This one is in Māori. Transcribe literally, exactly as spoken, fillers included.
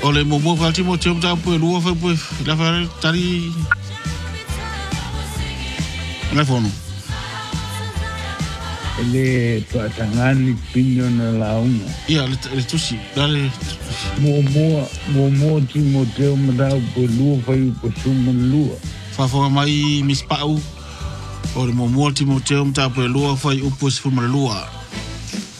Ole mo mo fa timo timo ta po lu fa po la fa tari. Na fono. Ele to atangani pinyo na launga. Ia le le tusi, dale. Mo mo mo mo timo timo ta po lu fa po sumo lu. Fa fa mai mis pau. Ole mo mo timo timo ta po lu fa u po sumo lu.